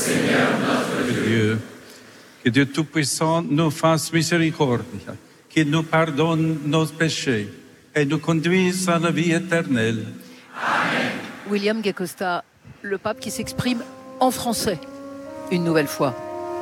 Que Dieu Tout-Puissant nous fasse miséricorde, qu'il nous pardonne nos péchés et nous conduise à la vie éternelle. William Gacosta, le pape qui s'exprime en français, une nouvelle fois.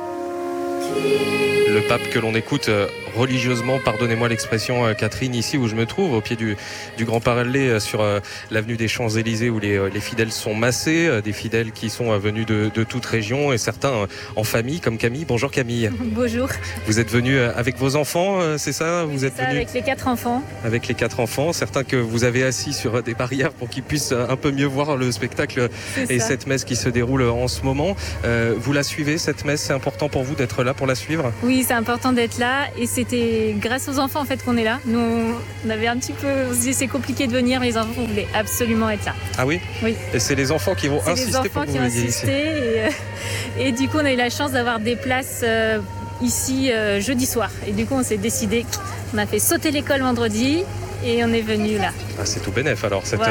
Le pape que l'on écoute religieusement, pardonnez-moi l'expression Catherine, ici où je me trouve, au pied du Grand Parallèle sur l'avenue des Champs-Élysées où les fidèles sont massés, des fidèles qui sont venus de toute région et certains en famille comme Camille. Bonjour Camille. Bonjour. Vous êtes venue avec vos enfants, c'est ça? Vous êtes venue avec les 4 enfants. Avec les 4 enfants, certains que vous avez assis sur des barrières pour qu'ils puissent un peu mieux voir le spectacle et cette messe qui se déroule en ce moment. Vous la suivez cette messe? C'est important pour vous d'être là pour la suivre? Oui, c'est important d'être là et c'était grâce aux enfants en fait qu'on est là. Nous, on avait un petit peu, on se disait c'est compliqué de venir, mais les enfants voulaient absolument être là. Ah oui? Oui. Et c'est les enfants qui vont insister pour que vous veniez ici. Et du coup, on a eu la chance d'avoir des places ici jeudi soir. Et du coup, on s'est décidé, on a fait sauter l'école vendredi. Et on est venu là. Ah, c'est tout bénef alors, cette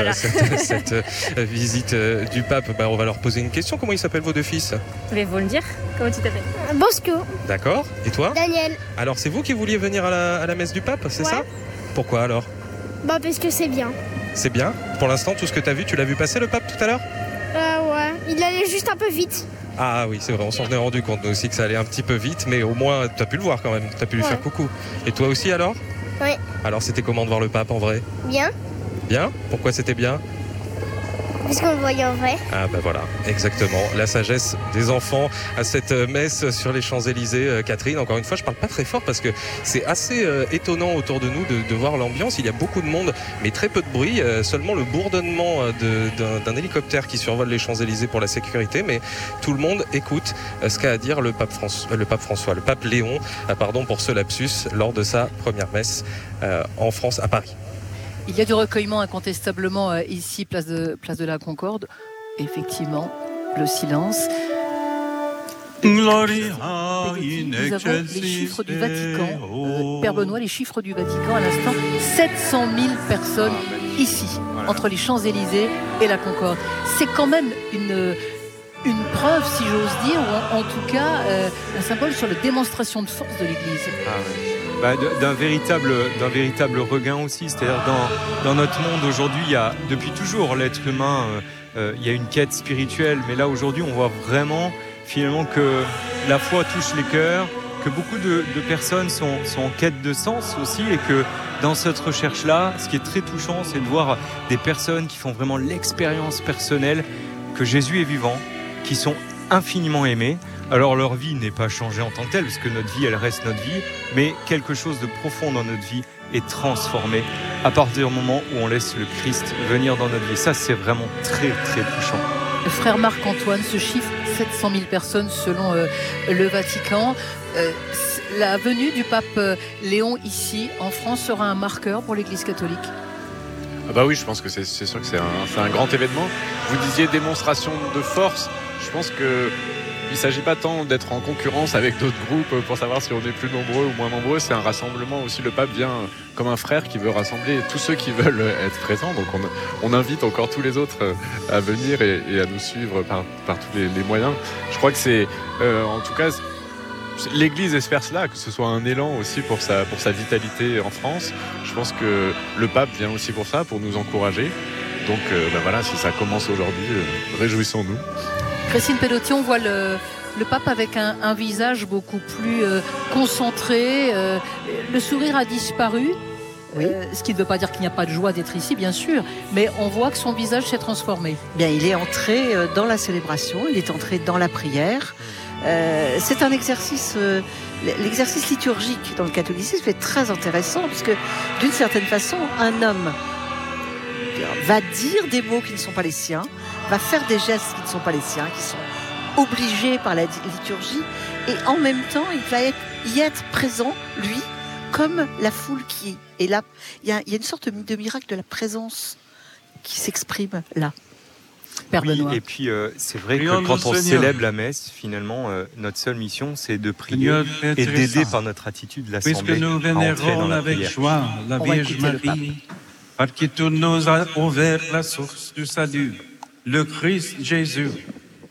visite du pape. On va leur poser une question. Comment ils s'appellent vos 2 fils? Je vais vous le dire. Comment tu t'appelles? Bosco. D'accord. Et toi? Daniel. Alors c'est vous qui vouliez venir à la messe du pape, c'est ça? Pourquoi alors? Parce que c'est bien. C'est bien? Pour l'instant, tout ce que tu as vu, tu l'as vu passer le pape tout à l'heure? Ouais. Il allait juste un peu vite. Ah oui, c'est vrai, on s'en est rendu compte nous aussi que ça allait un petit peu vite, mais au moins tu as pu le voir quand même, tu as pu lui faire coucou. Et toi aussi alors? Oui. Alors c'était comment de voir le pape en vrai? Bien. Bien? Pourquoi c'était bien? Puisqu'on le voyait en vrai. Ah voilà, exactement. La sagesse des enfants à cette messe sur les Champs-Élysées. Catherine, encore une fois, je parle pas très fort parce que c'est assez étonnant autour de nous de voir l'ambiance. Il y a beaucoup de monde, mais très peu de bruit. Seulement le bourdonnement d'un hélicoptère qui survole les Champs-Élysées pour la sécurité. Mais tout le monde écoute ce qu'a à dire le pape Léon, pour ce lapsus, lors de sa première messe en France, à Paris. Il y a du recueillement incontestablement ici, place de la Concorde. Effectivement, le silence. Nous avons les chiffres du Vatican. Père Benoît, les chiffres du Vatican à l'instant. 700 000 personnes ici, entre les Champs-Élysées et la Concorde. C'est quand même une preuve, si j'ose dire, ou en tout cas un symbole sur la démonstration de force de l'Église. D'un véritable regain aussi, c'est-à-dire dans notre monde aujourd'hui, il y a depuis toujours l'être humain, il y a une quête spirituelle, mais là aujourd'hui on voit vraiment finalement que la foi touche les cœurs, que beaucoup de personnes sont en quête de sens aussi, et que dans cette recherche-là, ce qui est très touchant, c'est de voir des personnes qui font vraiment l'expérience personnelle que Jésus est vivant, qui sont infiniment aimés. Alors leur vie n'est pas changée en tant que telle, parce que notre vie, elle reste notre vie, mais quelque chose de profond dans notre vie est transformé à partir du moment où on laisse le Christ venir dans notre vie. Ça, c'est vraiment très, très touchant. Frère Marc-Antoine, ce chiffre, 700 000 personnes selon le Vatican. La venue du pape Léon ici, en France, sera un marqueur pour l'Église catholique. Oui, je pense que c'est sûr que c'est un grand événement. Vous disiez démonstration de force. Je pense que il ne s'agit pas tant d'être en concurrence avec d'autres groupes pour savoir si on est plus nombreux ou moins nombreux. C'est un rassemblement aussi. Le pape vient comme un frère qui veut rassembler tous ceux qui veulent être présents. Donc on invite encore tous les autres à venir et à nous suivre par tous les moyens. Je crois que c'est, en tout cas, l'Église espère cela, que ce soit un élan aussi pour sa vitalité en France. Je pense que le pape vient aussi pour ça, pour nous encourager. Donc si ça commence aujourd'hui, réjouissons-nous. Christine Pelotti, on voit le pape avec un visage beaucoup plus concentré. Le sourire a disparu. Oui. Ce qui ne veut pas dire qu'il n'y a pas de joie d'être ici, bien sûr, mais on voit que son visage s'est transformé. Bien, il est entré dans la célébration, il est entré dans la prière. C'est un exercice, l'exercice liturgique dans le catholicisme est très intéressant, parce que d'une certaine façon, un homme va dire des mots qui ne sont pas les siens, va faire des gestes qui ne sont pas les siens, qui sont obligés par la liturgie, et en même temps, il va y être présent, lui, comme la foule qui est là. Il y a une sorte de miracle de la présence qui s'exprime là. Père oui, Benoît. Et puis c'est vrai que quand on célèbre la messe, finalement, notre seule mission, c'est de prier et d'aider par notre attitude l'Assemblée puisque nous vénérons avec joie la Vierge Marie, par qui tu nous as ouvert la source du salut, le Christ Jésus.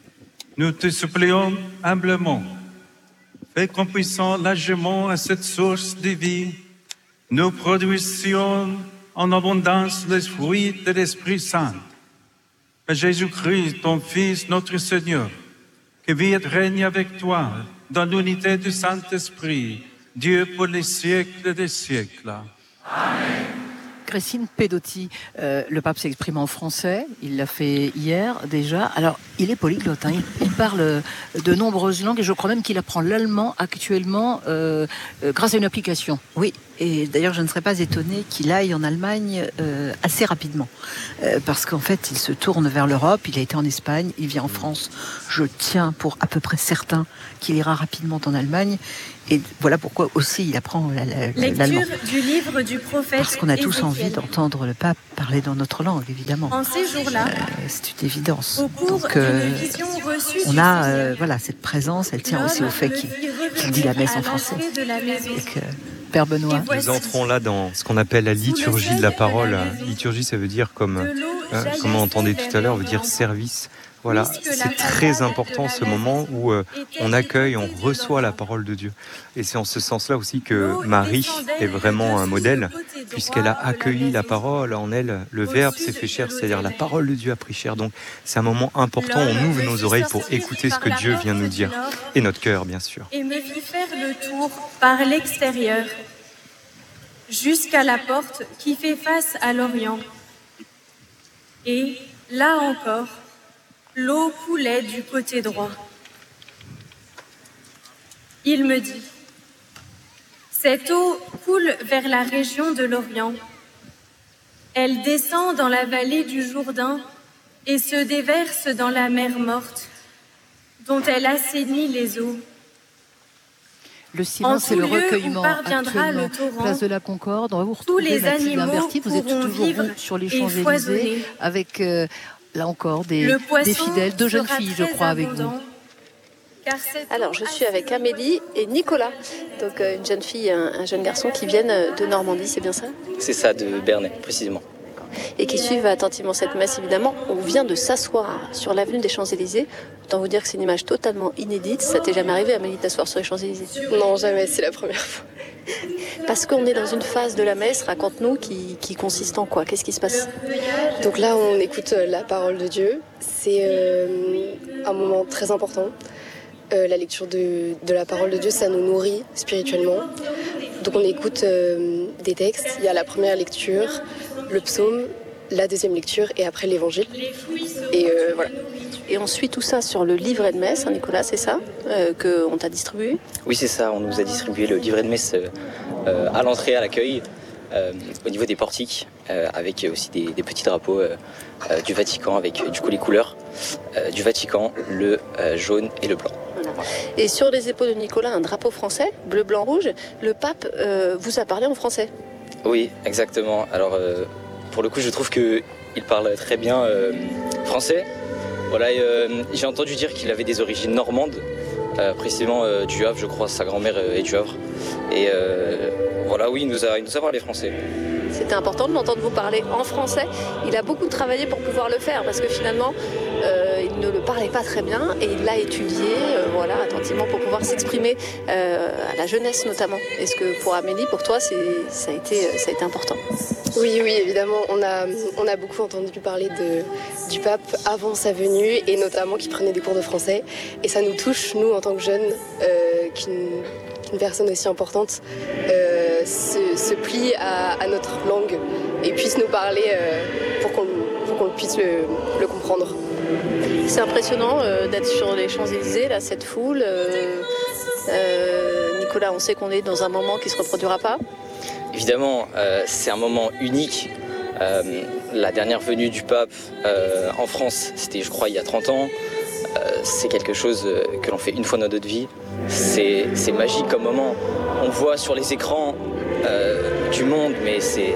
Nous te supplions humblement, fais qu'on puissant largement à cette source de vie, nous produisions en abondance les fruits de l'Esprit Saint. Par Jésus-Christ, ton Fils, notre Seigneur, qui vit et règne avec toi dans l'unité du Saint-Esprit, Dieu pour les siècles des siècles. Amen. Christine Pedotti, le pape s'exprime en français, il l'a fait hier déjà. Alors, il est polyglotte, hein, il parle de nombreuses langues et je crois même qu'il apprend l'allemand actuellement grâce à une application. Oui, et d'ailleurs je ne serais pas étonnée qu'il aille en Allemagne assez rapidement. Parce qu'en fait, il se tourne vers l'Europe, il a été en Espagne, il vient en France. Je tiens pour à peu près certain qu'il ira rapidement en Allemagne. Et voilà pourquoi aussi il apprend l'allemand. Lecture du livre du prophète Parce qu'on a tous Ézéchiel. envie d'entendre le pape parler dans notre langue, évidemment. En ces jours-là, c'est une évidence. au cours Donc, d'une vision reçue on du a Seigneur, voilà, cette présence, elle tient aussi au fait qu'il dit la messe en français. de la maison. Et que Père Benoît. Nous entrons là dans ce qu'on appelle la liturgie de la parole. Liturgie, ça veut dire, comme on entendait tout à l'heure, veut dire service. Voilà, c'est très important ce moment où on accueille, on reçoit la parole de Dieu. Et c'est en ce sens-là aussi que Marie est vraiment un modèle, puisqu'elle a accueilli la parole en elle. Le Verbe s'est fait chair, c'est-à-dire la parole de Dieu a pris chair. Donc c'est un moment important, on ouvre nos oreilles pour écouter ce que Dieu vient nous dire. Et notre cœur, bien sûr. Et me fit faire le tour par l'extérieur, jusqu'à la porte qui fait face à l'Orient. Et là encore, l'eau coulait du côté droit. Il me dit, cette eau coule vers la région de l'Orient. Elle descend dans la vallée du Jourdain et se déverse dans la mer morte, dont elle assainit les eaux. Le silence et le recueillement actuellement, place de la Concorde. On va vous retrouver Mathilde Lamberti. Vous êtes toujours sur les Champs-Élysées avec, là encore, des fidèles, deux jeunes filles, je crois, avec vous. Alors, je suis avec Amélie et Nicolas, donc une jeune fille et un jeune garçon qui viennent de Normandie, c'est bien ça? C'est ça, de Bernay, précisément. Et qui suivent attentivement cette messe, évidemment. On vient de s'asseoir sur l'avenue des Champs-Élysées. Autant vous dire que c'est une image totalement inédite. Ça t'est jamais arrivé, Amélie, de t'asseoir sur les Champs-Élysées? Non, jamais, c'est la première fois. Parce qu'on est dans une phase de la messe, raconte-nous, qui consiste en quoi? Qu'est-ce qui se passe? Donc là, on écoute la parole de Dieu. C'est un moment très important. La lecture de la parole de Dieu, ça nous nourrit spirituellement. Donc on écoute des textes. Il y a la première lecture, le psaume, la deuxième lecture et après l'évangile. Et voilà. Et on suit tout ça sur le livret de messe, hein, Nicolas, c'est ça qu'on t'a distribué? Oui, c'est ça, on nous a distribué le livret de messe à l'entrée, à l'accueil, au niveau des portiques, avec aussi des petits drapeaux du Vatican, avec du coup les couleurs du Vatican, le jaune et le blanc. Voilà. Et sur les épaules de Nicolas, un drapeau français, bleu, blanc, rouge. Le pape vous a parlé en français? Oui, exactement. Alors, pour le coup, je trouve qu'il parle très bien français. Voilà, j'ai entendu dire qu'il avait des origines normandes, précisément du Havre, je crois, sa grand-mère est du Havre. Et voilà, oui, il nous a parlé français. C'était important de l'entendre vous parler en français. Il a beaucoup travaillé pour pouvoir le faire, parce que finalement, il ne le parlait pas très bien, et il l'a étudié, voilà, attentivement, pour pouvoir s'exprimer à la jeunesse notamment. Est-ce que pour Amélie, pour toi, ça a été important? Oui, évidemment, on a beaucoup entendu parler du pape avant sa venue, et notamment qu'il prenait des cours de français. Et ça nous touche, nous, en tant que jeunes, qu'une personne aussi importante se plie à notre langue et puisse nous parler pour qu'on puisse le comprendre. C'est impressionnant d'être sur les Champs-Élysées, là, cette foule. Nicolas, on sait qu'on est dans un moment qui ne se reproduira pas. Évidemment, c'est un moment unique. La dernière venue du pape en France, c'était, je crois, il y a 30 ans. C'est quelque chose que l'on fait une fois dans notre vie. C'est magique comme moment. On voit sur les écrans du monde, mais c'est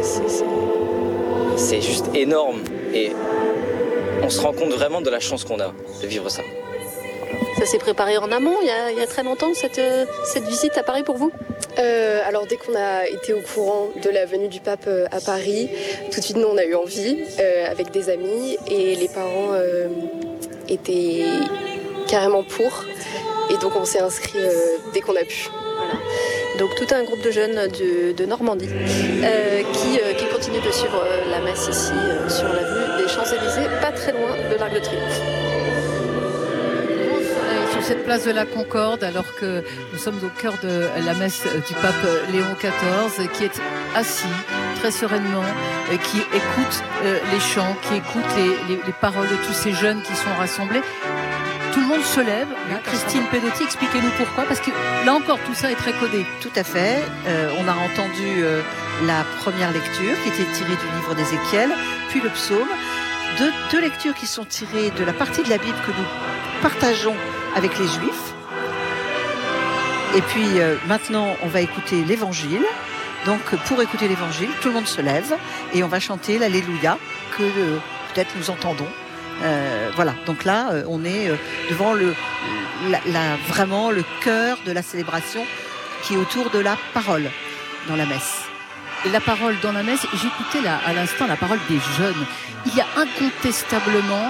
juste énorme. Et on se rend compte vraiment de la chance qu'on a de vivre ça. Ça s'est préparé en amont, il y a très longtemps, cette visite à Paris pour vous? Alors dès qu'on a été au courant de la venue du pape à Paris, tout de suite nous on a eu envie avec des amis, et les parents étaient carrément pour. Et donc on s'est inscrit dès qu'on a pu. Voilà. Donc tout un groupe de jeunes de Normandie qui continue de suivre la messe ici sur l'avenue des Champs-Élysées, pas très loin de l'Arc de Triomphe. Sur cette place de la Concorde, alors que nous sommes au cœur de la messe du pape Léon XIV, qui est assis très sereinement, qui écoute les chants, qui écoute les paroles de tous ces jeunes qui sont rassemblés. Tout le monde se lève. Christine Pedotti, expliquez-nous pourquoi, parce que là encore, tout ça est très codé. Tout à fait. On a entendu la première lecture qui était tirée du livre d'Ézéchiel, puis le psaume. Deux lectures qui sont tirées de la partie de la Bible que nous partageons avec les Juifs. Et puis maintenant, on va écouter l'Évangile. Donc pour écouter l'Évangile, tout le monde se lève et on va chanter l'Alléluia que peut-être nous entendons. Voilà, donc là on est devant vraiment le cœur de la célébration qui est autour de la parole dans la messe. La parole dans la messe, j'écoutais à l'instant la parole des jeunes. Il y a incontestablement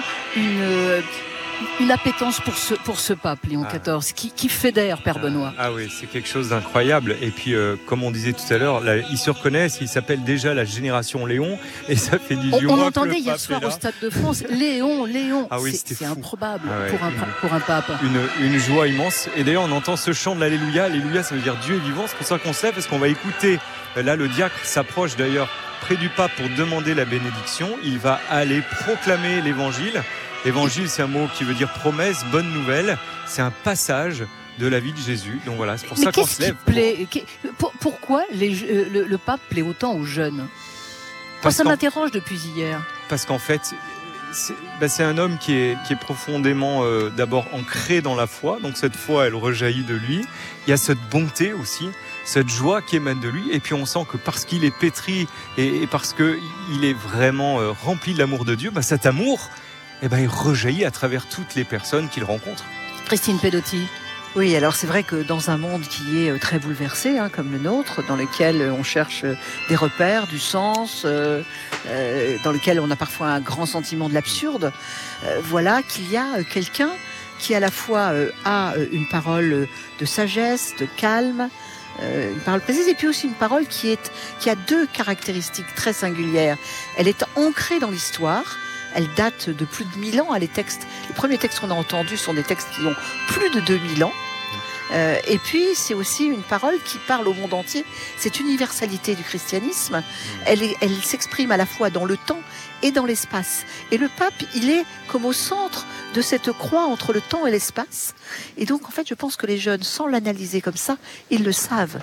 une appétence pour ce pape Léon XIV qui fédère, Père Benoît. Ah oui, c'est quelque chose d'incroyable. Et puis, comme on disait tout à l'heure, là, ils se reconnaissent, ils s'appellent déjà la génération Léon, et ça fait 18 mois que le pape est là. On entendait hier soir au Stade de France, Léon. Ah oui, c'est improbable pour un pape. Une joie immense. Et d'ailleurs, on entend ce chant de l'Alléluia. Alléluia, ça veut dire Dieu est vivant. C'est pour ça qu'on se lève, parce qu'on va écouter. Là, le diacre s'approche d'ailleurs près du pape pour demander la bénédiction. Il va aller proclamer l'évangile. L'évangile, c'est un mot qui veut dire promesse, bonne nouvelle. C'est un passage de la vie de Jésus. Donc voilà, c'est pour ça qu'on se lève. Pourquoi le pape plaît autant aux jeunes ? Ça m'interroge depuis hier. Parce qu'en fait, c'est un homme qui est profondément d'abord ancré dans la foi. Donc cette foi, elle rejaillit de lui. Il y a cette bonté aussi, cette joie qui émane de lui. Et puis on sent que parce qu'il est pétri et parce qu'il est vraiment rempli de l'amour de Dieu, cet amour, il rejaillit à travers toutes les personnes qu'il rencontre. Christine Pedotti. Oui, alors c'est vrai que dans un monde qui est très bouleversé, comme le nôtre, dans lequel on cherche des repères, du sens, dans lequel on a parfois un grand sentiment de l'absurde, voilà qu'il y a quelqu'un qui à la fois a une parole de sagesse, de calme, une parole précise, et puis aussi une parole qui a deux caractéristiques très singulières. Elle est ancrée dans l'histoire. Elle date de plus de 1000 ans. Les premiers textes qu'on a entendus sont des textes qui ont plus de 2000 ans. Et puis, c'est aussi une parole qui parle au monde entier. Cette universalité du christianisme, elle s'exprime à la fois dans le temps et dans l'espace. Et le pape, il est comme au centre de cette croix entre le temps et l'espace. Et donc, en fait, je pense que les jeunes, sans l'analyser comme ça, ils le savent.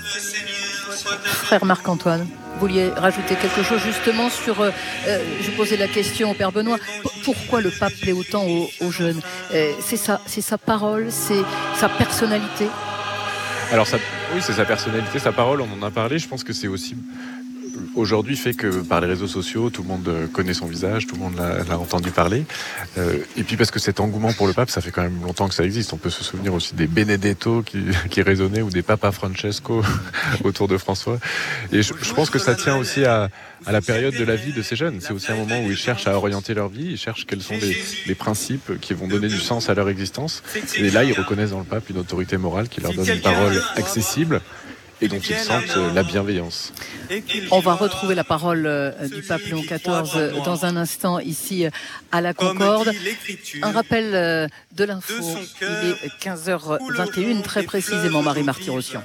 Frère Marc-Antoine, vous vouliez rajouter quelque chose justement sur... je posais la question au Père Benoît. Pourquoi le pape plaît autant aux jeunes ? C'est sa parole, c'est sa personnalité. Alors oui, c'est sa personnalité, sa parole, on en a parlé. Je pense que c'est aussi... Aujourd'hui fait que par les réseaux sociaux, tout le monde connaît son visage, tout le monde l'a entendu parler. Et puis parce que cet engouement pour le pape, ça fait quand même longtemps que ça existe. On peut se souvenir aussi des Benedetto qui résonnaient ou des Papa Francesco autour de François. Et je pense que ça tient aussi à la période de la vie de ces jeunes. C'est aussi un moment où ils cherchent à orienter leur vie, ils cherchent quels sont les principes qui vont donner du sens à leur existence. Et là, ils reconnaissent dans le pape une autorité morale qui leur donne une parole accessible. Et dont ils sentent la bienveillance. On va retrouver la parole du pape Léon XIV dans un instant ici à la Concorde. Un rappel de l'info, il est 15h21 très précisément, Marie Marty-Rossian.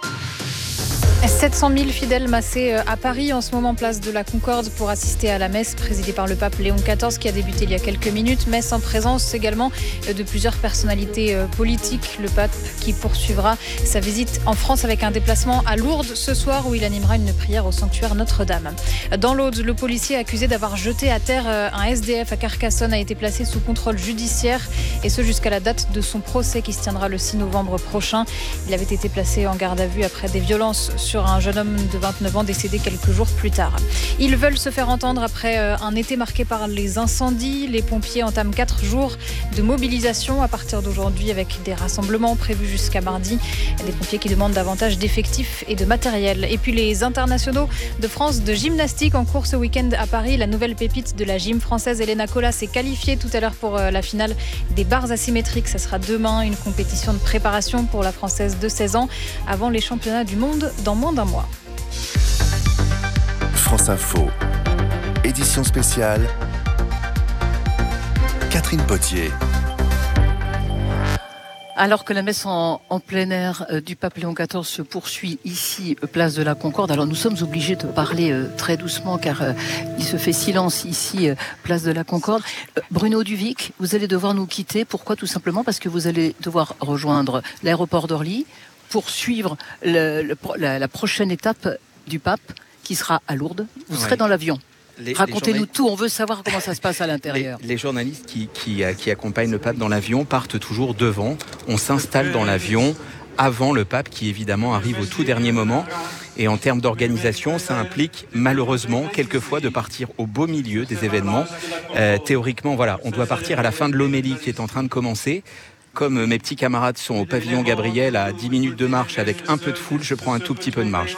700 000 fidèles massés à Paris, en ce moment place de la Concorde pour assister à la messe présidée par le pape Léon XIV qui a débuté il y a quelques minutes. Messe en présence également de plusieurs personnalités politiques. Le pape qui poursuivra sa visite en France avec un déplacement à Lourdes ce soir où il animera une prière au sanctuaire Notre-Dame. Dans l'Aude, le policier accusé d'avoir jeté à terre un SDF à Carcassonne a été placé sous contrôle judiciaire et ce jusqu'à la date de son procès qui se tiendra le 6 novembre prochain. Il avait été placé en garde à vue après des violences sur un jeune homme de 29 ans décédé quelques jours plus tard. Ils veulent se faire entendre après un été marqué par les incendies. Les pompiers entament 4 jours de mobilisation à partir d'aujourd'hui avec des rassemblements prévus jusqu'à mardi. Des pompiers qui demandent davantage d'effectifs et de matériel. Et puis les internationaux de France de gymnastique en cours ce week-end à Paris. La nouvelle pépite de la gym française, Elena Colas, s'est qualifiée tout à l'heure pour la finale des barres asymétriques. Ça sera demain, une compétition de préparation pour la Française de 16 ans avant les championnats du monde dans moins d'un mois. France Info, édition spéciale, Catherine Potier. Alors que la messe en plein air du pape Léon XIV se poursuit ici, place de la Concorde, alors nous sommes obligés de parler très doucement car il se fait silence ici, place de la Concorde. Bruno Duvic, vous allez devoir nous quitter. Pourquoi? Tout simplement parce que vous allez devoir rejoindre l'aéroport d'Orly pour suivre la prochaine étape du pape qui sera à Lourdes. Vous serez dans l'avion. Racontez-nous tout, on veut savoir comment ça se passe à l'intérieur. Les journalistes qui accompagnent le pape dans l'avion partent toujours devant. On s'installe dans l'avion avant le pape qui évidemment arrive au tout dernier moment. Et en termes d'organisation, ça implique malheureusement quelquefois de partir au beau milieu des événements. Théoriquement, voilà, on doit partir à la fin de l'homélie qui est en train de commencer. Comme mes petits camarades sont au pavillon Gabriel à 10 minutes de marche avec un peu de foule, je prends un tout petit peu de marge.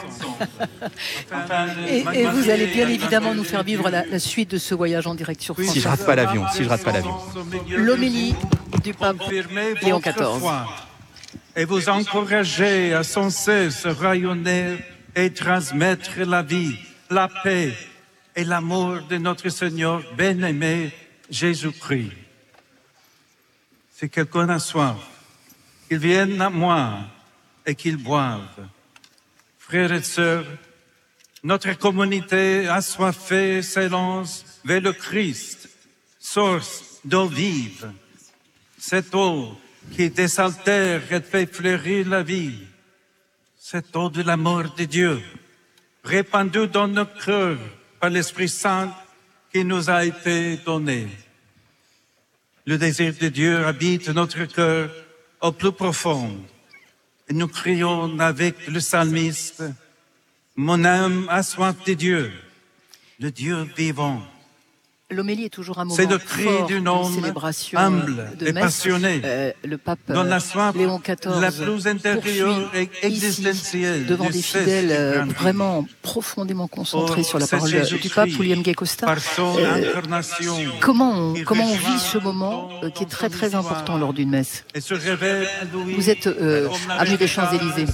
Et vous allez bien évidemment nous faire vivre la suite de ce voyage en direct sur France. Si je rate pas l'avion. L'homélie du pape Léon XIV. Et vous encourager à sans cesse rayonner et transmettre la vie, la paix et l'amour de notre Seigneur bien-aimé Jésus-Christ. Si quelqu'un a soif, qu'il vienne à moi et qu'il boive. Frères et sœurs, notre communauté assoiffée s'élance vers le Christ, source d'eau vive. Cette eau qui désaltère et fait fleurir la vie. Cette eau de l'amour de Dieu, répandue dans nos cœurs par l'Esprit Saint qui nous a été donné. Le désir de Dieu habite notre cœur au plus profond. Et nous crions avec le psalmiste, « Mon âme a soif de Dieu, le Dieu vivant. » L'homélie est toujours un moment C'est le cri d'un homme humble et passionné, le pape dans la soif Léon XIV la plus intérieure et existentielle devant des fidèles vraiment profondément concentrés sur la parole du pape William Gay Costa. Comment on vit ce moment qui est très très important lors d'une messe? Vous êtes avenue des Champs-Élysées.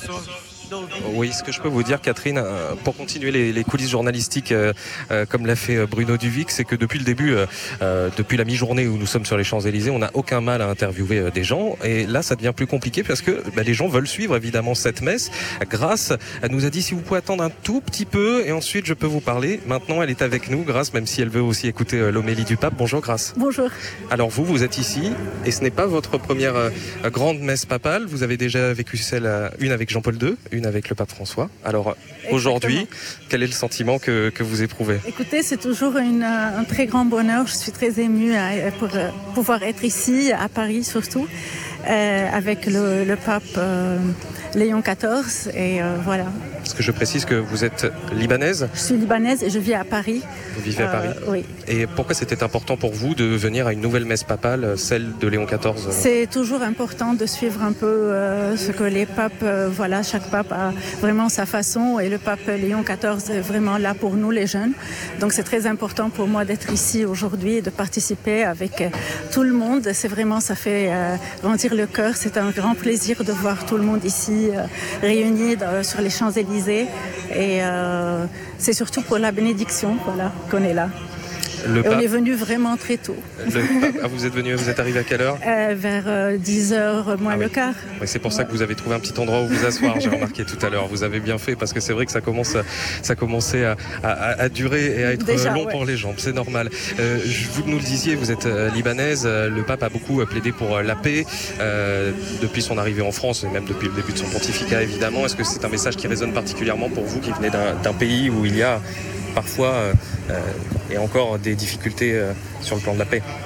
Oui, ce que je peux vous dire, Catherine, pour continuer les coulisses journalistiques comme l'a fait Bruno Duvic, c'est que depuis le début, depuis la mi-journée où nous sommes sur les Champs-Élysées, on n'a aucun mal à interviewer des gens. Et là, ça devient plus compliqué parce que les gens veulent suivre évidemment cette messe. Grace nous a dit si vous pouvez attendre un tout petit peu et ensuite je peux vous parler. Maintenant, elle est avec nous, Grace, même si elle veut aussi écouter l'homélie du pape. Bonjour Grace. Bonjour. Alors vous êtes ici et ce n'est pas votre première grande messe papale. Vous avez déjà vécu une avec Jean-Paul II, une avec le pape François. Alors aujourd'hui, quel est le sentiment que vous éprouvez? Écoutez, c'est toujours un très grand bonheur. Je suis très émue pour pouvoir être ici, à Paris surtout, avec le pape Léon XIV. Et voilà. Est-ce que je précise que vous êtes libanaise? Je suis libanaise et je vis à Paris. Vous vivez à Paris? Oui. Et pourquoi c'était important pour vous de venir à une nouvelle messe papale, celle de Léon XIV? C'est toujours important de suivre un peu ce que les papes, voilà, chaque pape a vraiment sa façon et le pape Léon XIV est vraiment là pour nous les jeunes. Donc c'est très important pour moi d'être ici aujourd'hui et de participer avec tout le monde. C'est vraiment, ça fait grandir le cœur. C'est un grand plaisir de voir tout le monde ici réunis sur les Champs-Élysées. Et c'est surtout pour la bénédiction, voilà, qu'on est là. On est venu vraiment très tôt. Vous êtes arrivé à quelle heure? Vers 10h moins le quart. Ouais, c'est pour ça que vous avez trouvé un petit endroit où vous asseoir, j'ai remarqué tout à l'heure. Vous avez bien fait parce que c'est vrai que ça commençait à durer et à être long pour les jambes, c'est normal. Vous nous le disiez, vous êtes libanaise, le pape a beaucoup plaidé pour la paix depuis son arrivée en France et même depuis le début de son pontificat évidemment. Est-ce que c'est un message qui résonne particulièrement pour vous qui venez d'un pays où il y a parfois et encore des difficultés sur le plan de la paix?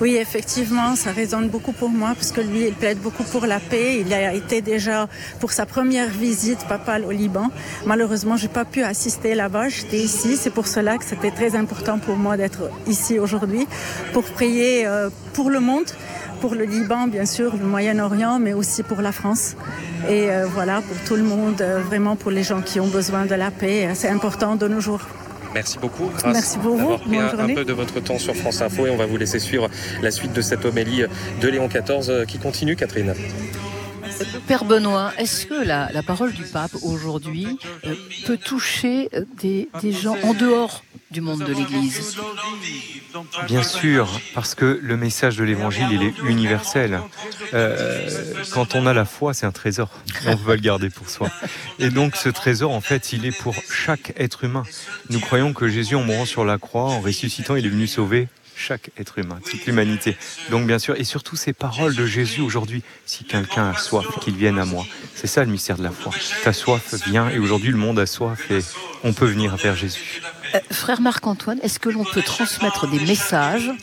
Oui, effectivement, ça résonne beaucoup pour moi parce que lui, il plaide beaucoup pour la paix. Il a été déjà pour sa première visite papale au Liban. Malheureusement, j'ai pas pu assister là-bas. J'étais ici. C'est pour cela que c'était très important pour moi d'être ici aujourd'hui pour prier pour le monde, pour le Liban, bien sûr, le Moyen-Orient, mais aussi pour la France. Et voilà, pour tout le monde, vraiment pour les gens qui ont besoin de la paix. C'est important de nos jours. Merci beaucoup, Grâce, Merci pour d'avoir vous. pris un peu de votre temps sur France Info et on va vous laisser suivre la suite de cette homélie de Léon XIV qui continue, Catherine. Père Benoît, est-ce que la parole du pape aujourd'hui peut toucher des gens en dehors du monde de l'Église? Bien sûr, parce que le message de l'Évangile, il est universel. Quand on a la foi, c'est un trésor. On va le garder pour soi. Et donc ce trésor, en fait, il est pour chaque être humain. Nous croyons que Jésus, en mourant sur la croix, en ressuscitant, il est venu sauver chaque être humain, toute l'humanité. Donc bien sûr, et surtout ces paroles de Jésus aujourd'hui, si quelqu'un a soif, qu'il vienne à moi. C'est ça le mystère de la foi. Ta soif vient et aujourd'hui le monde a soif et on peut venir vers Jésus. Frère Marc-Antoine, est-ce que l'on peut transmettre des messages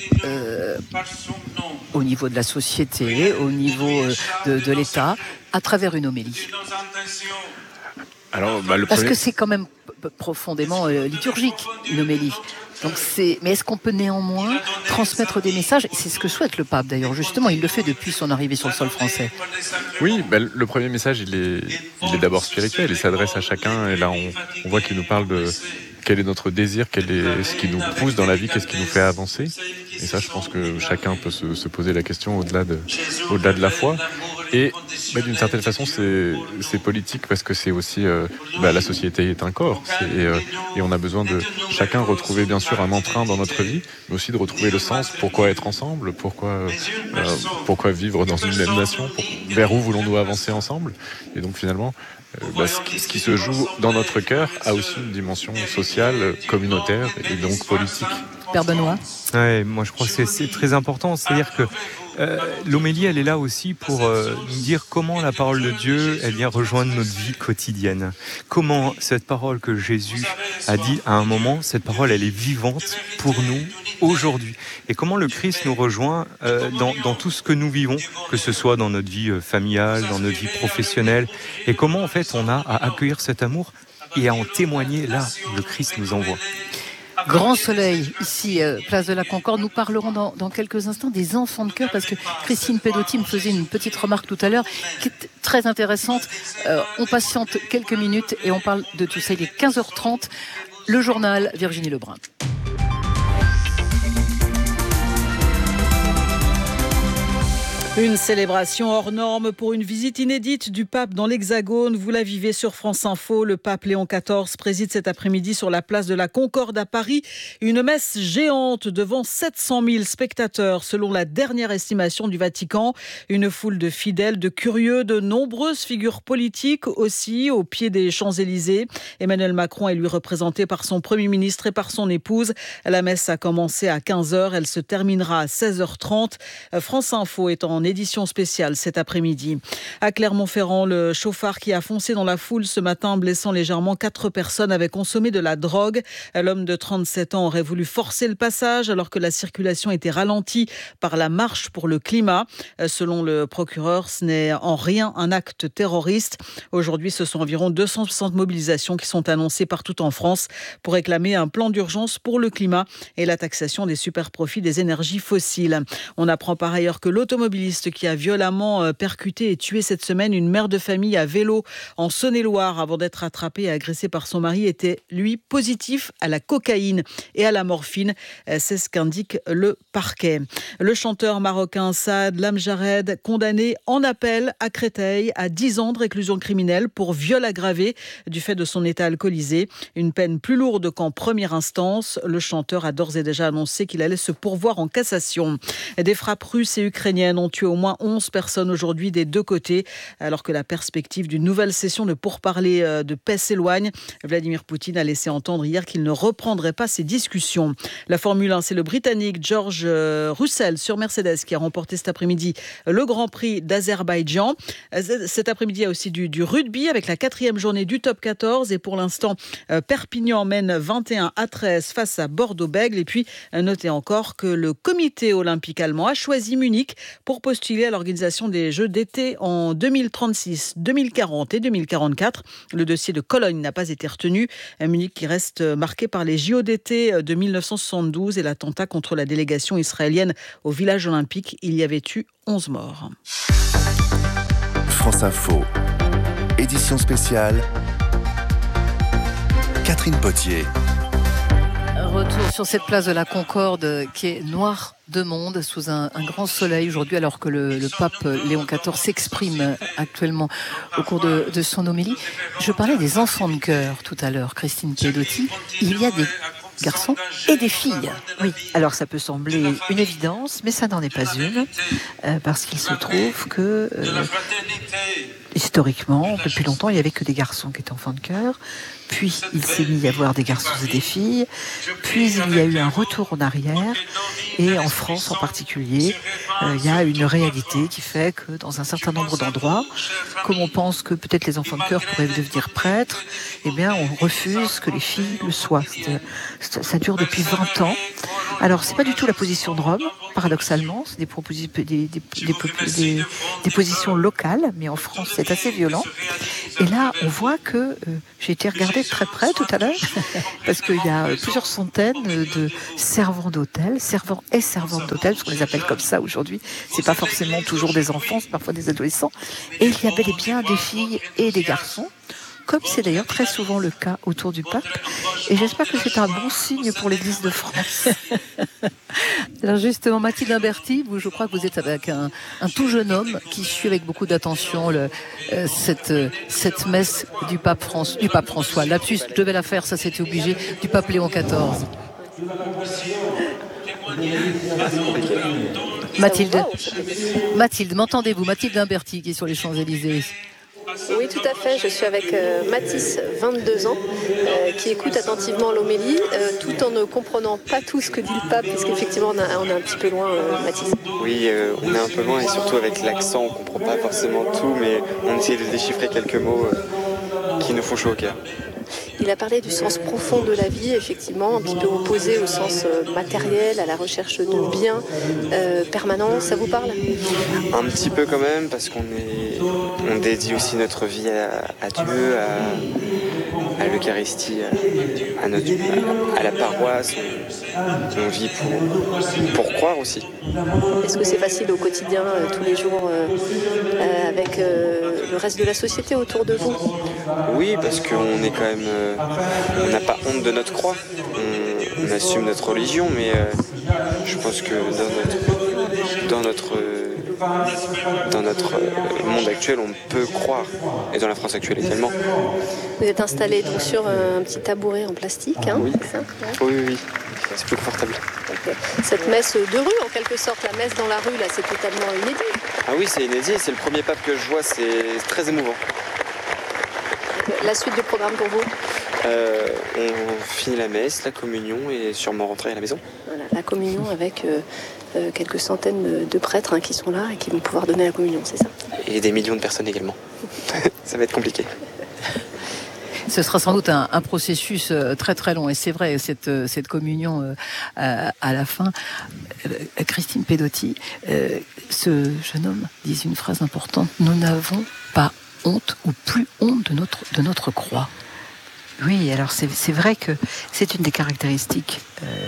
au niveau de la société, au niveau de l'État, à travers une homélie? Alors, Parce que c'est quand même profondément liturgique, une homélie. Donc mais est-ce qu'on peut néanmoins transmettre des messages? C'est ce que souhaite le pape d'ailleurs, justement, il le fait depuis son arrivée sur le sol français. Oui, le premier message, il est d'abord spirituel, il s'adresse à chacun, et là on voit qu'il nous parle de quel est notre désir, quel est ce qui nous pousse dans la vie, qu'est-ce qui nous fait avancer. Et ça, je pense que chacun peut se poser la question au-delà de la foi. Et d'une certaine façon, c'est politique parce que c'est aussi la société est un corps et on a besoin de chacun retrouver bien sûr un emprunt dans notre vie, mais aussi de retrouver le sens. Pourquoi être ensemble? Pourquoi vivre dans une même nation? Vers où voulons-nous avancer ensemble? Et donc finalement, ce qui se joue dans notre cœur a aussi une dimension sociale, communautaire et donc politique. Père Benoît. Ouais, moi je crois que c'est très important. C'est-à-dire que l'homélie, elle est là aussi pour nous dire comment la parole de Dieu, elle vient rejoindre notre vie quotidienne. Comment cette parole que Jésus a dit à un moment, cette parole, elle est vivante pour nous aujourd'hui. Et comment le Christ nous rejoint dans tout ce que nous vivons, que ce soit dans notre vie familiale, dans notre vie professionnelle. Et comment en fait on a à accueillir cet amour et à en témoigner là où le Christ nous envoie. Grand soleil, ici, place de la Concorde. Nous parlerons dans quelques instants des enfants de cœur, parce que Christine Pedotti me faisait une petite remarque tout à l'heure qui est très intéressante. On patiente quelques minutes et on parle de tout ça. Il est 15h30. Le journal, Virginie Lebrun. Une célébration hors norme pour une visite inédite du pape dans l'Hexagone. Vous la vivez sur France Info. Le pape Léon XIV préside cet après-midi sur la place de la Concorde à Paris une messe géante devant 700 000 spectateurs selon la dernière estimation du Vatican. Une foule de fidèles, de curieux, de nombreuses figures politiques aussi au pied des Champs-Élysées. Emmanuel Macron est lui représenté par son Premier ministre et par son épouse. La messe a commencé à 15h. Elle se terminera à 16h30. France Info est en édition spéciale cet après-midi. À Clermont-Ferrand, le chauffard qui a foncé dans la foule ce matin, blessant légèrement 4 personnes, avait consommé de la drogue. L'homme de 37 ans aurait voulu forcer le passage alors que la circulation était ralentie par la marche pour le climat. Selon le procureur, ce n'est en rien un acte terroriste. Aujourd'hui, ce sont environ 260 mobilisations qui sont annoncées partout en France pour réclamer un plan d'urgence pour le climat et la taxation des superprofits des énergies fossiles. On apprend par ailleurs que l'automobiliste qui a violemment percuté et tué cette semaine une mère de famille à vélo en Saône-et-Loire avant d'être attrapé et agressé par son mari était, lui, positif à la cocaïne et à la morphine. C'est ce qu'indique le parquet. Le chanteur marocain Saad Lamjared, condamné en appel à Créteil à 10 ans de réclusion criminelle pour viol aggravé du fait de son état alcoolisé. Une peine plus lourde qu'en première instance. Le chanteur a d'ores et déjà annoncé qu'il allait se pourvoir en cassation. Des frappes russes et ukrainiennes ont tué tué au moins 11 personnes aujourd'hui des deux côtés, alors que la perspective d'une nouvelle session de pourparlers de paix s'éloigne. Vladimir Poutine a laissé entendre hier qu'il ne reprendrait pas ces discussions. La Formule 1, c'est le Britannique George Russell sur Mercedes qui a remporté cet après-midi le Grand Prix d'Azerbaïdjan. Cet après-midi, il y a aussi du rugby avec la 4e journée du top 14. Et pour l'instant, Perpignan mène 21-13 face à Bordeaux-Bègles. Et puis, notez encore que le comité olympique allemand a choisi Munich pour postuler à l'organisation des Jeux d'été en 2036, 2040 et 2044. Le dossier de Cologne n'a pas été retenu. Munich qui reste marqué par les JO d'été de 1972 et l'attentat contre la délégation israélienne au village olympique. Il y avait eu 11 morts. France Info, édition spéciale, Catherine Potier. Retour sur cette place de la Concorde qui est noire de monde sous un grand soleil aujourd'hui, alors que le pape Léon XIV s'exprime actuellement au cours de son homélie. Je parlais des enfants de chœur tout à l'heure, Christine Pedotti. Il y a des garçons et des filles. Oui, alors ça peut sembler une évidence, mais ça n'en est pas une, parce qu'il se trouve que historiquement, depuis longtemps, il n'y avait que des garçons qui étaient enfants de chœur. Puis il s'est mis à y avoir des garçons et des filles. Puis il y a eu un retour en arrière. Et en France en particulier, il y a une réalité qui fait que dans un certain nombre d'endroits, comme on pense que peut-être les enfants de chœur pourraient devenir prêtres, eh bien on refuse que les filles le soient. Ça dure depuis 20 ans. Alors c'est pas du tout la position de Rome, paradoxalement, c'est des positions locales, mais en France c'est assez violent. Et là on voit que j'ai été regardée de très près tout à l'heure, parce qu'il y a plusieurs centaines de servants d'hôtel, servants et servantes d'hôtel, parce qu'on les appelle comme ça aujourd'hui. C'est pas forcément toujours des enfants, c'est parfois des adolescents. Et il y a bel et bien des filles et des garçons, comme c'est d'ailleurs très souvent le cas autour du pape. Et j'espère que c'est un bon signe pour l'Église de France. Alors justement, Mathilde Imberti, vous, je crois que vous êtes avec un tout jeune homme qui suit avec beaucoup d'attention cette messe du pape François. Lapsus, je devais la faire, ça c'était obligé, du pape Léon XIV. Mathilde, m'entendez-vous? Mathilde Imberti qui est sur les Champs-Élysées. Oui, tout à fait. Je suis avec Mathis, 22 ans, qui écoute attentivement l'homélie, tout en ne comprenant pas tout ce que dit le pape, puisqu'effectivement, on est un petit peu loin, Mathis. Oui, on est un peu loin, et surtout avec l'accent, on ne comprend pas forcément tout, mais on essaie de déchiffrer quelques mots qui nous font chaud au cœur. Il a parlé du sens profond de la vie, effectivement, un petit peu opposé au sens matériel, à la recherche de biens permanents. Ça vous parle? Un petit peu quand même, parce qu'on dédie aussi notre vie à Dieu, à l'Eucharistie, à la paroisse. On vit pour croire aussi. Est-ce que c'est facile au quotidien, tous les jours, avec le reste de la société autour de vous? Oui, parce qu'on est quand même... on n'a pas honte de notre croix. On assume notre religion, mais je pense que dans notre monde actuel, on peut croire. Et dans la France actuelle également. Vous êtes installé donc sur un petit tabouret en plastique, hein? Oui. C'est ça, oui. C'est plus confortable. Okay. Cette messe de rue, en quelque sorte, la messe dans la rue, là, c'est totalement inédit. Ah oui, c'est inédit. C'est le premier pape que je vois. C'est très émouvant. La suite du programme pour vous? On finit la messe, la communion et sûrement rentrer à la maison. Voilà, la communion avec quelques centaines de prêtres qui sont là et qui vont pouvoir donner la communion, c'est ça? Et des millions de personnes également. Ça va être compliqué. Ce sera sans doute un processus très très long, et c'est vrai, cette communion à la fin. Christine Pedotti, ce jeune homme dit une phrase importante: nous n'avons pas honte ou plus honte de notre croix. Oui, alors c'est vrai que c'est une des caractéristiques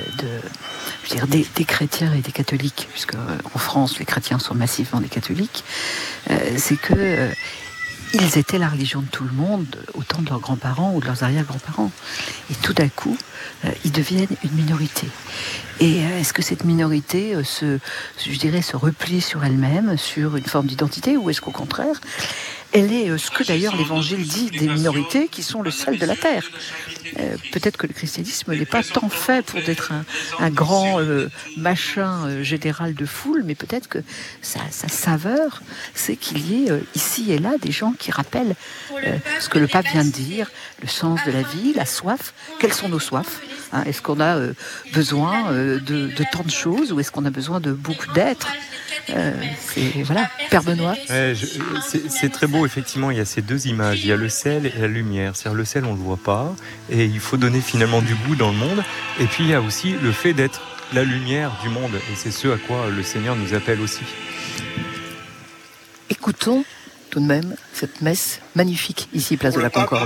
des chrétiens et des catholiques, puisque en France les chrétiens sont massivement des catholiques, c'est que ils étaient la religion de tout le monde, autant de leurs grands-parents ou de leurs arrière-grands-parents. Et tout d'un coup, ils deviennent une minorité. Et est-ce que cette minorité se replie sur elle-même, sur une forme d'identité, ou est-ce qu'au contraire, elle est ce que d'ailleurs l'Évangile dit des minorités qui sont le sel de la terre. Peut-être que le christianisme n'est pas tant fait pour être un grand machin général de foule, mais peut-être que sa saveur, c'est qu'il y ait ici et là des gens qui rappellent ce que le pape vient de dire, le sens de la vie, la soif. Quelles sont nos soifs, hein? Est-ce qu'on a besoin de tant de choses, ou est-ce qu'on a besoin de beaucoup d'êtres? Voilà, Père Benoît. C'est très beau, effectivement, il y a ces deux images, il y a le sel et la lumière. C'est-à-dire le sel, on ne le voit pas, et il faut donner finalement du goût dans le monde. Et puis il y a aussi le fait d'être la lumière du monde, et c'est ce à quoi le Seigneur nous appelle aussi. Écoutons tout de même cette messe magnifique ici, place de la Concorde.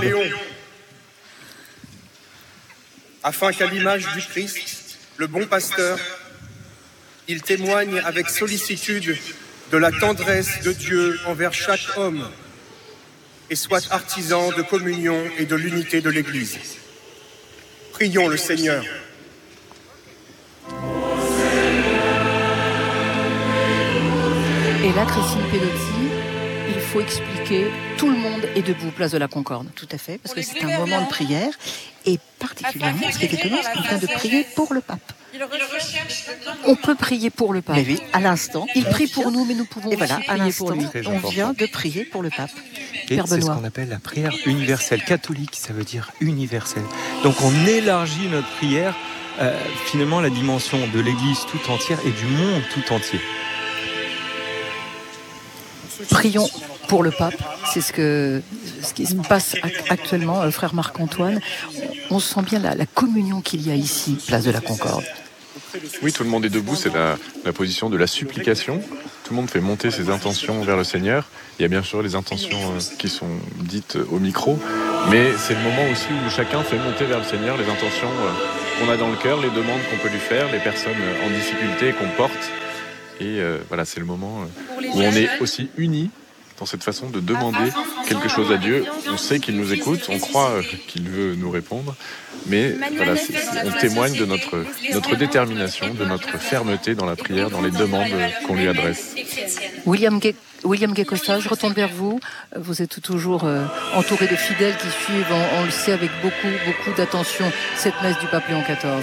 Afin qu'à l'image du Christ, le bon pasteur, il témoigne avec sollicitude de la tendresse de Dieu envers chaque homme et soit artisan de communion et de l'unité de l'Église. Prions le Seigneur. Et là, Christine Pelotti, il faut expliquer, tout le monde est debout, place de la Concorde. Tout à fait, parce que c'est un moment de prière, et particulièrement, ce qui est étonnant, c'est qu'on vient de prier pour le pape. On peut prier pour le pape. Mais oui, à l'instant. Il prie pour nous, mais nous pouvons aussi prier pour lui. On vient de prier pour le pape. Et c'est ce qu'on appelle la prière universelle. Catholique, ça veut dire universel. Donc on élargit notre prière, finalement, la dimension de l'Église tout entière et du monde tout entier. Prions pour le pape, c'est ce qui se passe actuellement, frère Marc-Antoine. On sent bien la communion qu'il y a ici, place de la Concorde. Oui, tout le monde est debout, c'est la position de la supplication. Tout le monde fait monter ses intentions vers le Seigneur. Il y a bien sûr les intentions qui sont dites au micro, mais c'est le moment aussi où chacun fait monter vers le Seigneur les intentions qu'on a dans le cœur, les demandes qu'on peut lui faire, les personnes en difficulté qu'on porte. Et voilà, c'est le moment où on est aussi unis dans cette façon de demander quelque chose à Dieu. On sait qu'il nous écoute, on croit qu'il veut nous répondre, mais voilà, on témoigne de notre détermination, de notre fermeté dans la prière, dans les demandes qu'on lui adresse. William Guécosta, je retourne vers vous. Vous êtes toujours entouré de fidèles qui suivent, on le sait, avec beaucoup d'attention, cette messe du pape Léon XIV.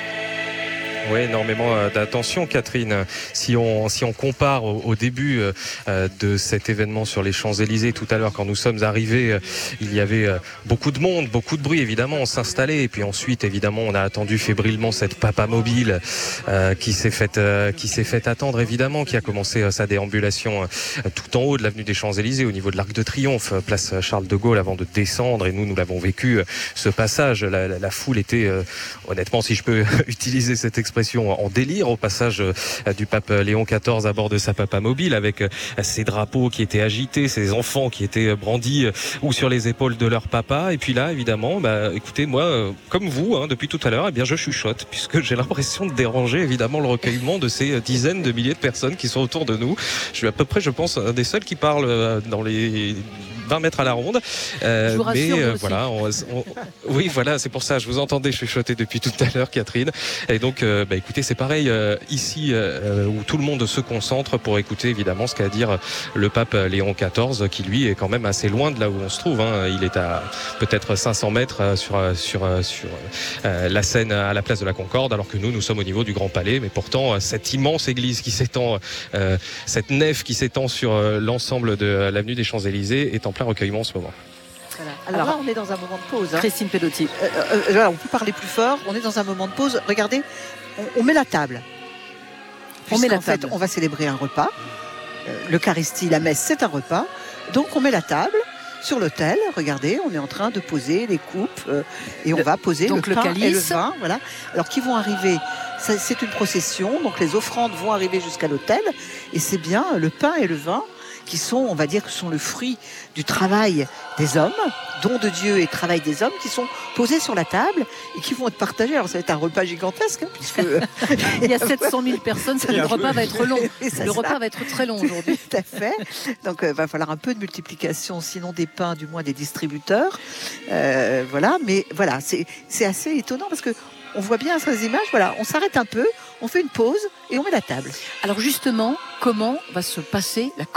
Oui, énormément d'attention, Catherine. Si on compare au début de cet événement sur les Champs-Élysées tout à l'heure, quand nous sommes arrivés, il y avait beaucoup de monde, beaucoup de bruit, évidemment, on s'installait. Et puis ensuite, évidemment, on a attendu fébrilement cette papa mobile qui s'est fait attendre, évidemment, qui a commencé sa déambulation tout en haut de l'avenue des Champs-Élysées, au niveau de l'Arc de Triomphe, place Charles de Gaulle, avant de descendre. Et nous l'avons vécu, ce passage. La foule était, honnêtement, si je peux utiliser cette expression, en délire au passage du pape Léon XIV à bord de sa papa mobile, avec ses drapeaux qui étaient agités, ses enfants qui étaient brandis ou sur les épaules de leur papa. Et puis là, évidemment, écoutez, moi, comme vous, depuis tout à l'heure, je chuchote, puisque j'ai l'impression de déranger évidemment le recueillement de ces dizaines de milliers de personnes qui sont autour de nous. Je suis à peu près, je pense, un des seuls qui parle dans les 20 mètres à la ronde. Voilà, oui, voilà, c'est pour ça, je vous entendais chuchoter depuis tout à l'heure, Catherine. Et donc, écoutez, c'est pareil ici, où tout le monde se concentre pour écouter évidemment ce qu'a à dire le pape Léon XIV, qui lui est quand même assez loin de là où on se trouve. Il est à peut-être 500 mètres sur la Seine, à la place de la Concorde, alors que nous sommes au niveau du Grand Palais. Mais pourtant, cette immense église qui s'étend, cette nef qui s'étend sur l'ensemble de l'avenue des Champs-Élysées est en plein recueillement en ce moment. Voilà. Alors là, on est dans un moment de pause. Christine Pelotti. On peut parler plus fort. On est dans un moment de pause. Regardez, on met la table. En fait, on va célébrer un repas. L'Eucharistie, la messe, c'est un repas. Donc, on met la table sur l'autel. Regardez, on est en train de poser les coupes et on va poser le pain et le vin. Voilà. Alors, qui vont arriver, c'est une procession. Donc, les offrandes vont arriver jusqu'à l'autel. Et c'est bien le pain et le vin qui sont, on va dire, que sont le fruit du travail des hommes, don de Dieu et travail des hommes, qui sont posés sur la table et qui vont être partagés. Alors ça va être un repas gigantesque, puisque il y a 700 000 personnes, le repas va être long. Le repas va être très long aujourd'hui. Tout à fait. Donc il va falloir un peu de multiplication, sinon des pains, du moins des distributeurs. Voilà, mais voilà, c'est assez étonnant parce que on voit bien sur les images, voilà, on s'arrête un peu, on fait une pause et on met la table. Alors justement, comment va se passer la communion ?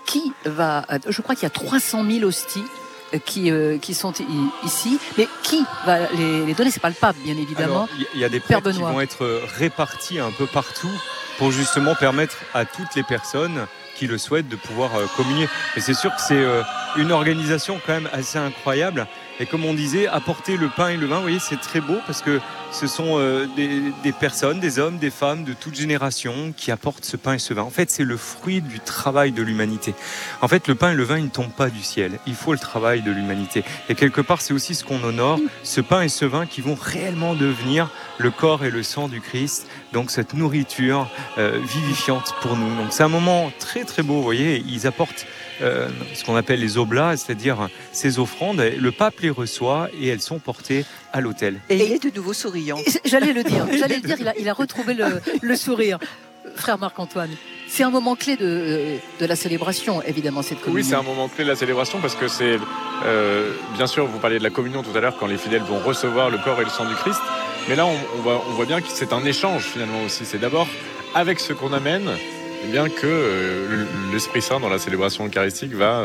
qui va... Je crois qu'il y a 300 000 hosties qui sont ici, mais qui va les donner? C'est pas le pape, bien évidemment. Il y a des prêtres qui vont être répartis un peu partout pour justement permettre à toutes les personnes qui le souhaitent de pouvoir communier. Et c'est sûr que c'est une organisation quand même assez incroyable. Et comme on disait, apporter le pain et le vin, vous voyez, c'est très beau parce que ce sont des personnes, des hommes, des femmes de toute génération qui apportent ce pain et ce vin. En fait, c'est le fruit du travail de l'humanité. En fait, le pain et le vin, ils ne tombent pas du ciel. Il faut le travail de l'humanité. Et quelque part, c'est aussi ce qu'on honore, ce pain et ce vin qui vont réellement devenir le corps et le sang du Christ. Donc, cette nourriture vivifiante pour nous. Donc, c'est un moment très, très beau. Vous voyez, ils apportent ce qu'on appelle les oblats, c'est-à-dire ces offrandes. Le pape les reçoit et elles sont portées à l'autel. Et il est de nouveau souriant. J'allais le dire, il a retrouvé le sourire. Frère Marc-Antoine, c'est un moment clé de la célébration, évidemment, cette communion. Oui, c'est un moment clé de la célébration parce que c'est, bien sûr, vous parliez de la communion tout à l'heure, quand les fidèles vont recevoir le corps et le sang du Christ. Mais là, on voit bien que c'est un échange finalement aussi. C'est d'abord avec ce qu'on amène, eh bien que l'Esprit Saint dans la célébration eucharistique va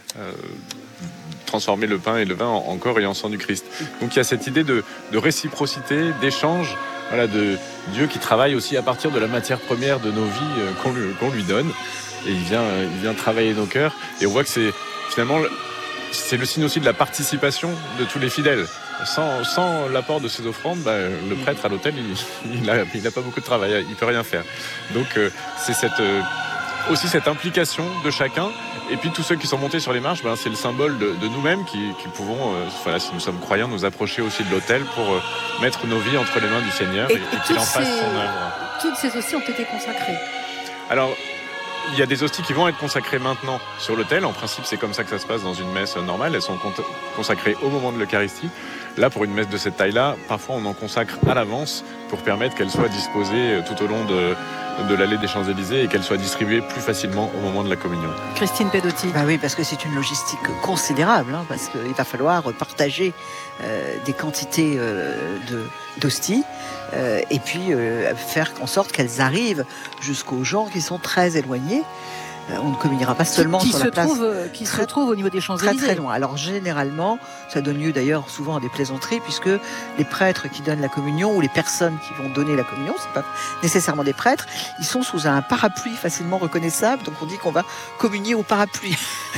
transformer le pain et le vin en corps et en sang du Christ. Donc il y a cette idée de réciprocité, d'échange, voilà, de Dieu qui travaille aussi à partir de la matière première de nos vies qu'on lui donne. Et il vient travailler nos cœurs. Et on voit que c'est finalement le signe aussi de la participation de tous les fidèles. Sans l'apport de ces offrandes, le prêtre à l'autel, il n'a pas beaucoup de travail, il peut rien faire. Donc c'est aussi cette implication de chacun. Et puis tous ceux qui sont montés sur les marches, c'est le symbole de nous-mêmes qui pouvons, si nous sommes croyants, nous approcher aussi de l'autel pour mettre nos vies entre les mains du Seigneur et qu'il en fasse son œuvre. Toutes ces hosties ont été consacrées. Alors, il y a des hosties qui vont être consacrées maintenant sur l'autel. En principe, c'est comme ça que ça se passe dans une messe normale. Elles sont consacrées au moment de l'Eucharistie. Là, pour une messe de cette taille-là, parfois on en consacre à l'avance pour permettre qu'elle soit disposée tout au long de l'allée des Champs-Élysées et qu'elle soit distribuée plus facilement au moment de la communion. Christine Pedotti. Oui, parce que c'est une logistique considérable, parce qu'il va falloir partager des quantités d'hosties et puis faire en sorte qu'elles arrivent jusqu'aux gens qui sont très éloignés. On ne communiera pas seulement sur la place qui se trouve au niveau des Champs-Élysées. Très très loin. Alors généralement, ça donne lieu d'ailleurs souvent à des plaisanteries puisque les prêtres qui donnent la communion ou les personnes qui vont donner la communion, c'est pas nécessairement des prêtres, ils sont sous un parapluie facilement reconnaissable, donc on dit qu'on va communier au parapluie.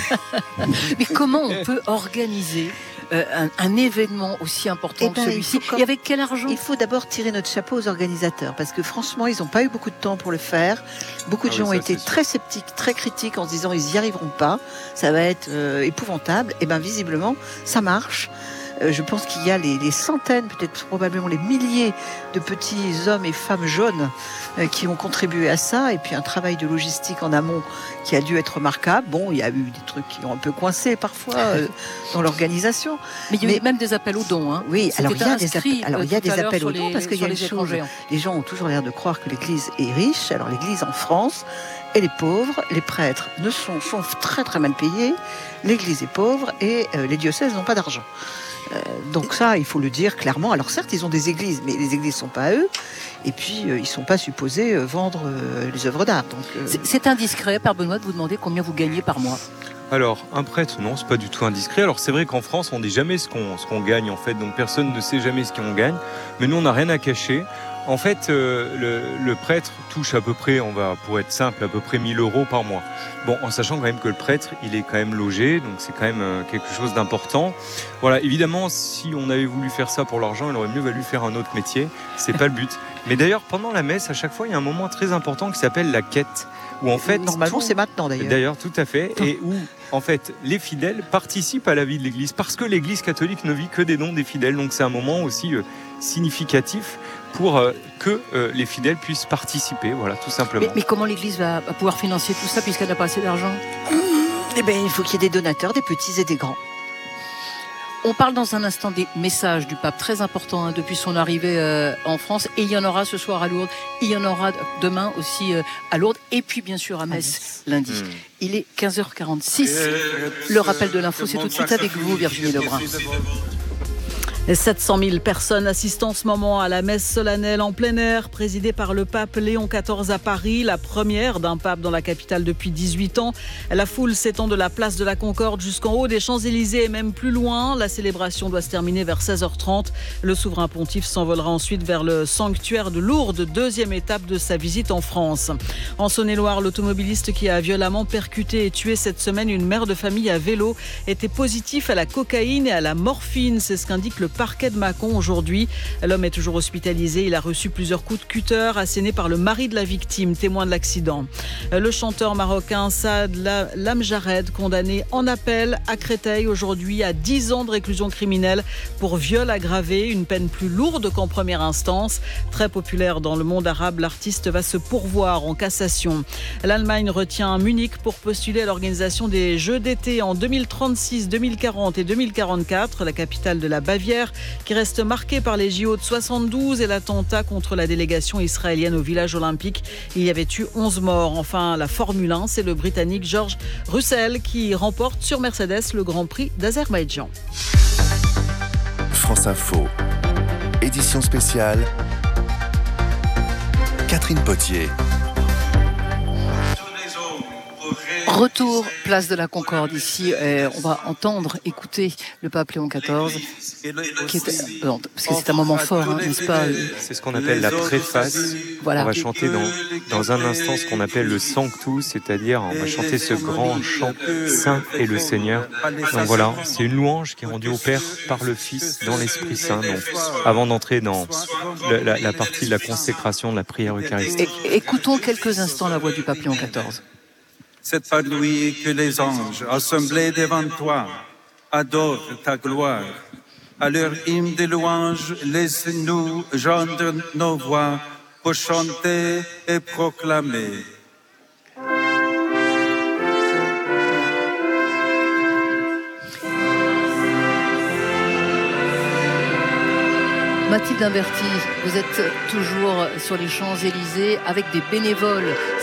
Mais comment on peut organiser un événement aussi important que celui-ci et avec quel argent? Il faut d'abord tirer notre chapeau aux organisateurs parce que franchement, ils n'ont pas eu beaucoup de temps pour le faire. Beaucoup de gens ont été très sceptiques, très critiques en se disant ils n'y arriveront pas, ça va être épouvantable. Et bien visiblement, ça marche. Je pense qu'il y a les centaines, peut-être probablement les milliers de petits hommes et femmes jaunes qui ont contribué à ça. Et puis un travail de logistique en amont qui a dû être remarquable. Bon, il y a eu des trucs qui ont un peu coincé parfois dans l'organisation. Mais il y a eu même des appels aux dons. Hein. Oui, alors il y a des appels aux dons parce qu'il y a une chose. Les gens ont toujours l'air de croire que l'Église est riche. Alors l'Église en France, elle est pauvre. Les prêtres sont très très mal payés. L'Église est pauvre et les diocèses n'ont pas d'argent. Donc ça, il faut le dire clairement. Alors certes, ils ont des églises, mais les églises ne sont pas à eux. Et puis, ils ne sont pas supposés vendre les œuvres d'art. Donc, C'est indiscret, Père Benoît, de vous demander combien vous gagnez par mois. Alors, un prêtre, non, c'est pas du tout indiscret. Alors, c'est vrai qu'en France, on ne dit jamais ce qu'on gagne, en fait. Donc, personne ne sait jamais ce qu'on gagne. Mais nous, on n'a rien à cacher. En fait, le prêtre touche à peu près, pour être simple, à peu près 1 000 € par mois. Bon, en sachant quand même que le prêtre, il est quand même logé, donc c'est quand même quelque chose d'important. Voilà, évidemment, si on avait voulu faire ça pour l'argent, il aurait mieux valu faire un autre métier. C'est pas le but. Mais d'ailleurs, pendant la messe, à chaque fois, il y a un moment très important qui s'appelle la quête. Où en fait, normalement, c'est maintenant d'ailleurs. D'ailleurs, tout à fait. Et où, en fait, les fidèles participent à la vie de l'Église. Parce que l'Église catholique ne vit que des dons des fidèles. Donc c'est un moment aussi significatif pour que les fidèles puissent participer, voilà, tout simplement. Mais comment l'Église va pouvoir financer tout ça puisqu'elle n'a pas assez d'argent? Eh bien, il faut qu'il y ait des donateurs, des petits et des grands. On parle dans un instant des messages du pape, très important depuis son arrivée en France. Et il y en aura ce soir à Lourdes, il y en aura demain aussi à Lourdes. Et puis bien sûr à Metz, lundi. Il est 15h46. Le rappel de l'info, c'est tout de suite avec vous, Virginie Lebrun. 700 000 personnes assistent en ce moment à la messe solennelle en plein air, présidée par le pape Léon XIV à Paris, la première d'un pape dans la capitale depuis 18 ans. La foule s'étend de la place de la Concorde jusqu'en haut des Champs-Élysées et même plus loin. La célébration doit se terminer vers 16h30. Le souverain pontife s'envolera ensuite vers le sanctuaire de Lourdes, deuxième étape de sa visite en France. En Saône-et-Loire, l'automobiliste qui a violemment percuté et tué cette semaine une mère de famille à vélo était positif à la cocaïne et à la morphine. C'est ce qu'indique le parquet de Mâcon aujourd'hui. L'homme est toujours hospitalisé. Il a reçu plusieurs coups de cutter assénés par le mari de la victime, témoin de l'accident. Le chanteur marocain Saad Lamjared, condamné en appel à Créteil aujourd'hui à 10 ans de réclusion criminelle pour viol aggravé, une peine plus lourde qu'en première instance. Très populaire dans le monde arabe, l'artiste va se pourvoir en cassation. L'Allemagne retient Munich pour postuler à l'organisation des Jeux d'été en 2036, 2040 et 2044, la capitale de la Bavière, qui reste marquée par les JO de 72 et l'attentat contre la délégation israélienne au village olympique. Il y avait eu 11 morts. Enfin, la Formule 1, c'est le Britannique George Russell qui remporte sur Mercedes le Grand Prix d'Azerbaïdjan. France Info, édition spéciale, Catherine Potier. Retour, place de la Concorde ici. On va entendre, écouter le pape Léon XIV, parce que c'est un moment fort, n'est-ce pas? C'est ce qu'on appelle la préface. Voilà. On va chanter dans un instant ce qu'on appelle le Sanctus, c'est-à-dire on va chanter ce grand chant Saint est le Seigneur. Donc voilà, c'est une louange qui est rendue au Père par le Fils dans l'Esprit Saint. Donc, avant d'entrer dans la partie de la consécration de la prière eucharistique. Écoutons quelques instants la voix du pape Léon XIV. C'est par lui que les anges, assemblés devant toi, adorent ta gloire. À leur hymne de louange, laisse-nous joindre nos voix pour chanter et proclamer. Mathilde Imberti, vous êtes toujours sur les Champs-Élysées avec des bénévoles.